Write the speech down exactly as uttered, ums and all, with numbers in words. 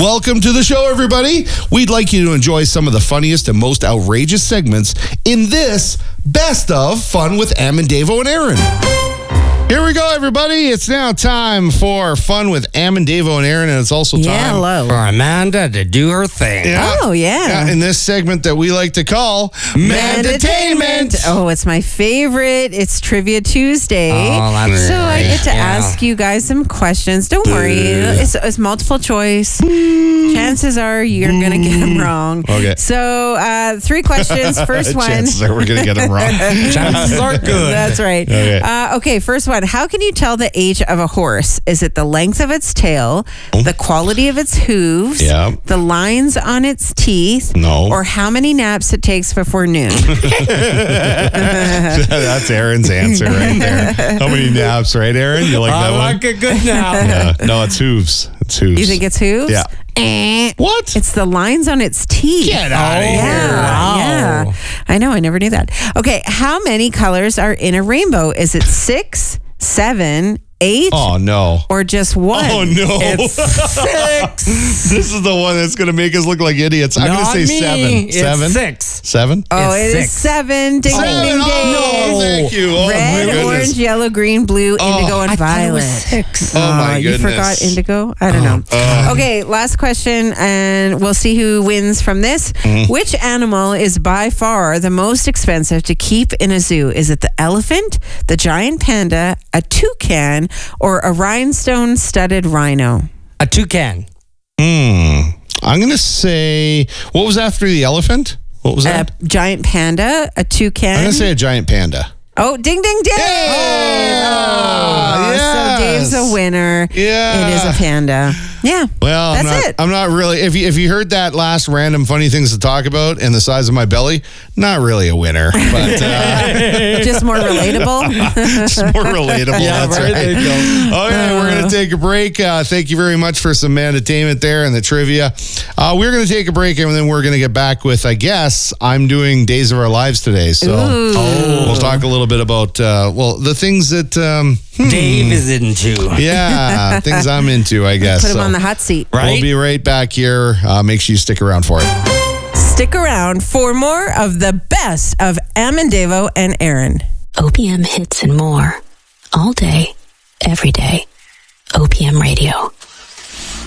Welcome to the show, everybody. We'd like you to enjoy some of the funniest and most outrageous segments in this Best of Fun with Am and Davo and Aaron. Here we go, everybody. It's now time for Fun with Am and Davo and Aaron, and it's also time yeah, hello. for Amanda to do her thing. Yeah. Oh, yeah. yeah. In this segment that we like to call Mandatainment. Oh, it's my favorite. It's Trivia Tuesday. Oh, that's so I get to yeah. ask you guys some questions. Don't worry. It's, it's multiple choice. Chances are you're going to get them wrong. Okay. So uh, three questions. First one. Chances are we're going to get them wrong. Chances are good. That's right. Okay. Uh, okay, first one. How can you tell the age of a horse? Is it the length of its tail, the quality of its hooves, Yeah. the lines on its teeth, No. or how many naps it takes before noon? That's Aaron's answer right there. How many naps, right, Aaron? You like I that like one? a good nap. Yeah. No, it's hooves. It's hooves. You think it's hooves? Yeah. Eh. What? It's the lines on its teeth. Get out of yeah, here. Wow. Yeah. I know. I never knew that. Okay. How many colors are in a rainbow? Is it six, seven, eight, Oh, no. or just one? Oh, no. It's six. This is the one that's going to make us look like idiots. I'm going to Not say me. seven. It's Seven? six. Seven? Oh, It's it is six. seven. Ding, Seven. ding, ding, ding. Oh, thank you. Oh, my Red, goodness. orange, yellow, green, blue, Oh, indigo, and I thought it violet. was six. Oh, my Uh, You goodness. forgot indigo? I don't know. uh. Okay, last question, and we'll see who wins from this. Mm-hmm. Which animal is by far the most expensive to keep in a zoo? Is it the elephant, the giant panda, a toucan, or a rhinestone-studded rhino? A toucan. Hmm. I'm going to say, what was after the elephant? What was A that? giant panda, a toucan. I'm going to say a giant panda. Oh, ding, ding, ding! Yay! Oh, Yes. So Dave's a winner. Yeah. It is a panda. Yeah. Well, That's I'm not, it. I'm not really. If you if you heard that last random funny things to talk about and the size of my belly, not really a winner, but uh, Just more relatable. it's more relatable. Yeah, that's right, right. there you go. Okay, we're going to take a break. Uh, thank you very much for some mandatainment there and the trivia. Uh, we're going to take a break and then we're going to get back with, I guess, I'm doing Days of Our Lives today. So Ooh. we'll talk a little bit about, uh, well, the things that, um, Dave is into. yeah, things I'm into, I guess. Put him So on the hot seat. Right? We'll be right back here. Uh, make sure you stick around for it. Stick around for more of the best of Am and Davo and Aaron. O P M hits and more. All day, every day. O P M Radio.